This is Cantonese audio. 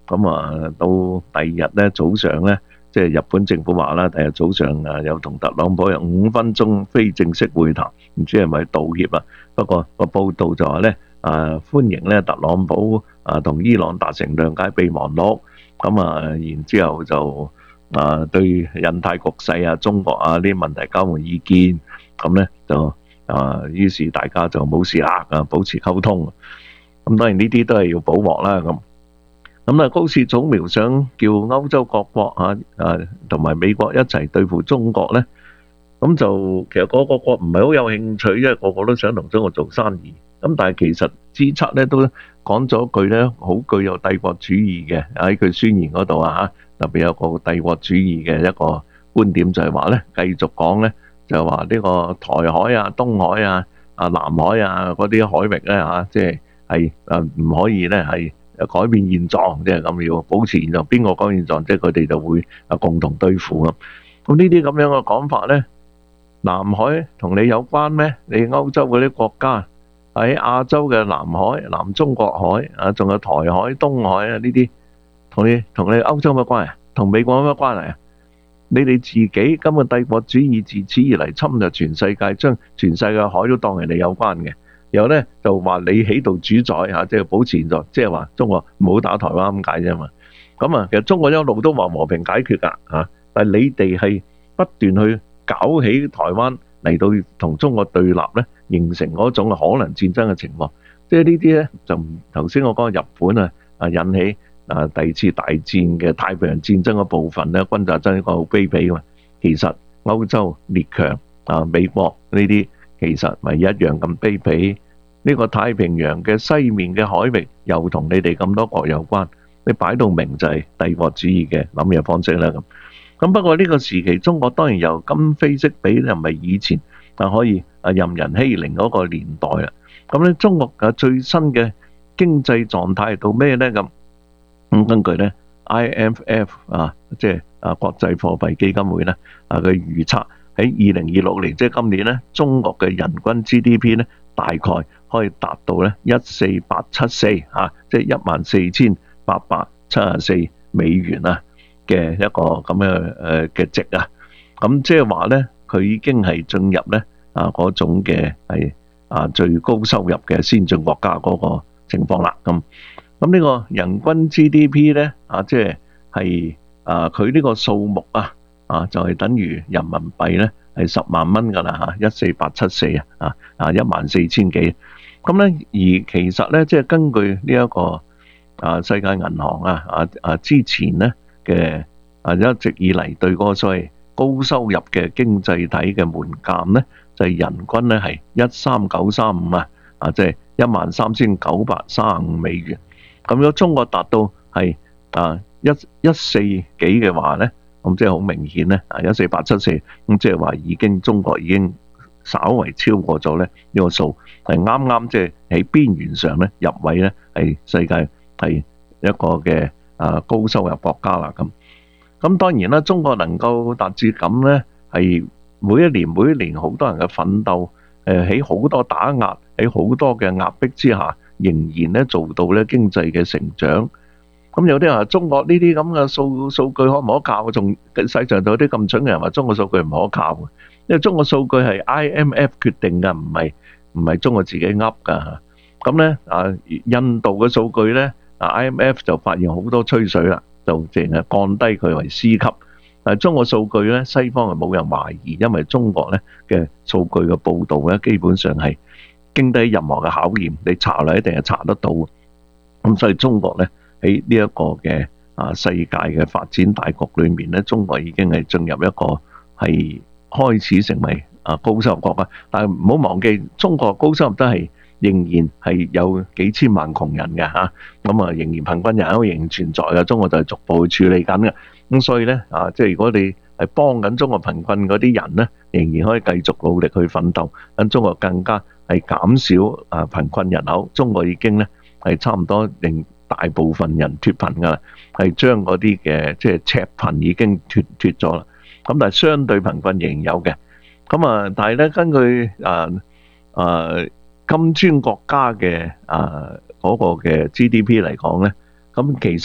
咁到第二日咧早上咧，即係日本政府話啦，第二日早上有同特朗普有5分鐘非正式會談，唔知係咪道歉啊？不過個報道就話咧歡迎咧特朗普同伊朗達成諒解備忘錄，然之後就對印太局勢中國呢啲問題交換意見，咁咧就於是大家就冇事啦，保持溝通。咁當然呢啲都係要補鑊啦。咁高市早苗想叫歐洲各國同埋美國一齊對付中國咧，咁就其實個個國唔係好有興趣，因為個個都想同中國做生意。咁但係其實 G7咧都講咗句咧，好具有帝國主義嘅喺佢宣言嗰度特別有個帝國主義嘅一個觀點，就係話咧繼續講咧，就係話呢個台海東海南海嗰啲海域咧即係唔可以咧係改變現狀，即係咁要保持現狀。邊個改變現狀，即係佢哋就會共同對付。咁呢啲咁樣嘅講法咧，南海同你有關咩？你歐洲嗰啲國家喺亞洲嘅南海、南中國海仲有台海、東海呢啲，同你歐洲有乜關係？同美國有乜關係啊？你哋自己根本帝國主義自此以嚟侵略全世界，將全世界海都當人哋有關嘅。然後咧就話你喺度主宰即係保持現狀，即係話中國唔好打台灣咁解啫嘛。咁其實中國一路都話和平解決㗎但係你哋係不斷去搞起台灣嚟到同中國對立咧，形成嗰種可能戰爭嘅情況。即係呢啲咧就頭先我講日本引起第二次大戰嘅太平洋戰爭嘅部分咧，轟炸真係一個好卑鄙㗎嘛。其實歐洲列強美國呢啲其實咪一樣咁卑鄙。呢個太平洋嘅西面嘅海域又同你哋咁多國有關，你擺到明就係帝國主義嘅諗嘢方式啦。咁不過呢個時期，中國當然由今非昔比，又唔係以前可以任人欺凌嗰個年代啦。咁咧，中國嘅最新嘅經濟狀態到咩咧？咁根據咧 IMF 即係國際貨幣基金會咧嘅預測，喺2026年即係今年咧，中國嘅人均 GDP 咧大概可以達到咧14874即係14874美元嘅一個咁嘅值咁即係話咧，佢已經係進入咧嗰種嘅係最高收入嘅先進國家嗰個情況啦。咁呢個人均 GDP 咧即係佢呢個數目就係等於人民幣咧係10萬蚊㗎啦1487414000幾。咁咧而其實咧即係根據呢一個世界銀行之前咧嘅一直以嚟對嗰個所謂高收入嘅經濟體嘅門檻咧，就係人均咧係13935即係13935美元。咁如果中國達到係114幾嘅話咧，咁即係好明顯咧14874，咁即係話中國已經稍為超過咗咧呢個數，係啱啱即係喺邊緣上咧入位咧係世界係一個嘅高收入國家啦。咁當然啦，中國能夠達至咁咧，係每一年好多人嘅奮鬥，喺好多打壓，喺好多嘅壓迫之下，仍然咧做到咧經濟嘅成長。咁有啲人話中國呢啲咁嘅數據可唔可靠？仲世上有啲咁蠢嘅人話中國數據唔可靠嘅，因為中國數據係 IMF 決定㗎，唔係中國自己噏㗎。咁咧印度嘅數據咧IMF 就發現好多吹水啦，就淨係降低佢為 C 級。但係中國數據咧，西方係冇人懷疑，因為中國咧嘅數據嘅報導咧，基本上係經得起任何嘅考驗，你查嚟一定係查得到。咁所以中國咧喺呢一個嘅世界嘅發展大局裏面咧，中國已經係進入一個係開始成為高收入國家。但係唔好忘記，中國高收入都係仍然係有幾千萬窮人嘅咁仍然貧困人口仍然存在嘅。中國就係逐步去處理緊嘅。咁所以咧即係如果你係幫緊中國貧困嗰啲人咧，仍然可以繼續努力去奮鬥，等中國更加係減少貧困人口。中國已經咧係差唔多令大部分人脫貧噶啦，係將嗰啲嘅即係赤貧已經脫咗啦。咁但係相對貧困仍然有嘅。咁但係咧根據金磚國家嘅嗰個嘅 GDP 嚟講咧，咁其實